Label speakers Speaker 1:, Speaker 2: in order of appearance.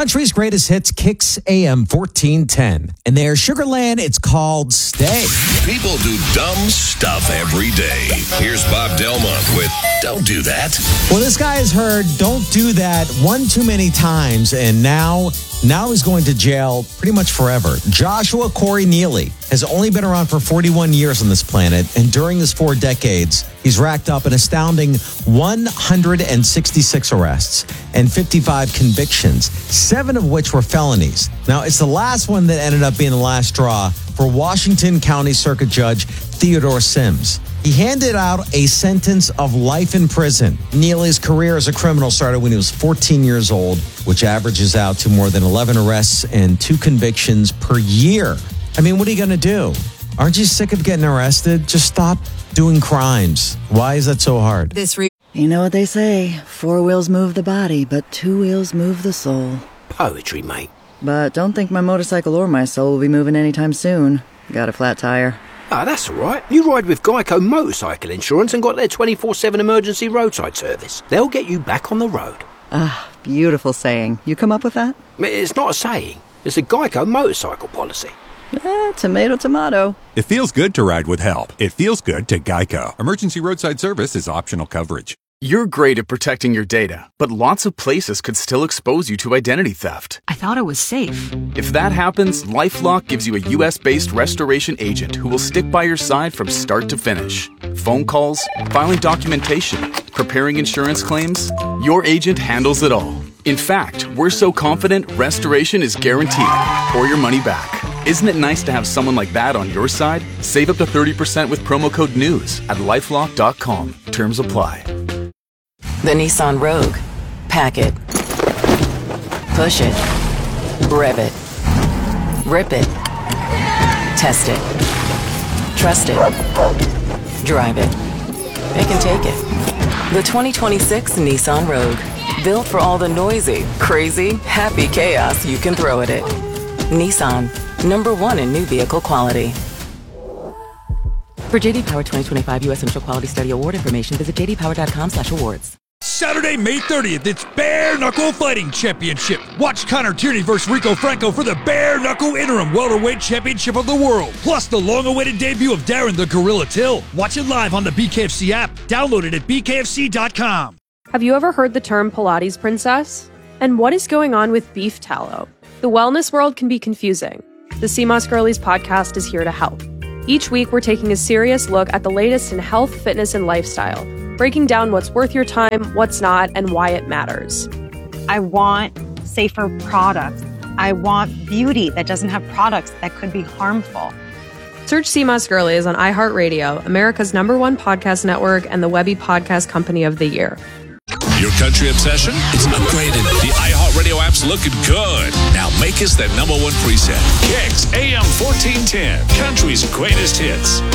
Speaker 1: Country's greatest hits, Kicks AM 1410. And there, Sugarland, it's called Stay.
Speaker 2: People do dumb stuff every day. Here's Bob Delmont with Don't Do That.
Speaker 1: Well, this guy has heard Don't Do That one too many times, and now he's going to jail pretty much forever. Joshua Corey Neely has only been around for 41 years on this planet, and during his 4 decades, he's racked up an astounding 166 arrests and 55 convictions, 7 of which were felonies. Now, it's the last one that ended up being the last straw for Washington County Circuit Judge Theodore Sims. He handed out a sentence of life in prison. Neely's career as a criminal started when he was 14 years old, which averages out to more than 11 arrests and 2 convictions per year. I mean, what are you going to do? Aren't you sick of getting arrested? Just stop doing crimes. Why is that so hard?
Speaker 3: You know what they say, 4 wheels move the body, but 2 wheels move the soul.
Speaker 4: Poetry, mate.
Speaker 3: But don't think my motorcycle or my soul will be moving anytime soon. Got a flat tire.
Speaker 4: Ah, that's all right. You ride with Geico Motorcycle Insurance and got their 24/7 emergency roadside service. They'll get you back on the road.
Speaker 3: Ah, beautiful saying. You come up with that?
Speaker 4: It's not a saying. It's a Geico motorcycle policy.
Speaker 3: Tomato, tomato.
Speaker 5: It feels good to ride with help. It feels good to Geico. Emergency roadside service is optional coverage.
Speaker 6: You're great at protecting your data, but lots of places could still expose you to identity theft.
Speaker 7: I thought it was safe.
Speaker 6: If that happens, LifeLock gives you a US-based restoration agent who will stick by your side from start to finish. Phone calls, filing documentation, preparing insurance claims, your agent handles it all. In fact, we're so confident restoration is guaranteed or your money back. Isn't it nice to have someone like that on your side? Save up to 30% with promo code NEWS at lifelock.com. Terms apply.
Speaker 8: The Nissan Rogue. Pack it. Push it. Rev it. Rip it. Test it. Trust it. Drive it. It can take it. The 2026 Nissan Rogue. Built for all the noisy, crazy, happy chaos you can throw at it. Nissan. #1 in new vehicle quality. For JD Power 2025 U.S. Initial Quality Study Award information, visit jdpower.com/awards.
Speaker 9: Saturday, May 30th, it's Bare Knuckle Fighting Championship. Watch Connor Tierney versus Rico Franco for the Bare Knuckle Interim Welterweight Championship of the World. Plus the long-awaited debut of Darren the Gorilla Till. Watch it live on the BKFC app. Download it at bkfc.com.
Speaker 10: Have you ever heard the term Pilates princess? And what is going on with beef tallow? The wellness world can be confusing. The CMOS Girlies podcast is here to help. Each week, we're taking a serious look at the latest in health, fitness, and lifestyle, breaking down what's worth your time, what's not, and why it matters.
Speaker 11: I want safer products. I want beauty that doesn't have products that could be harmful.
Speaker 10: Search CMOS Girlies on iHeartRadio, America's #1 podcast network, and the Webby Podcast Company of the Year.
Speaker 2: Your country obsession? It's upgraded. The iHeartRadio app's looking good. Now make us that #1 preset. Kicks AM 1410. Country's greatest hits.